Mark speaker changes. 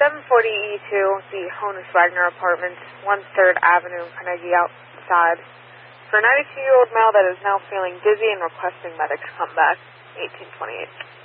Speaker 1: 740E2, the Honus Wagner Apartments, 1/3 Avenue, Carnegie outside. For a 92-year-old male that is now feeling dizzy and requesting medics come back, 1828.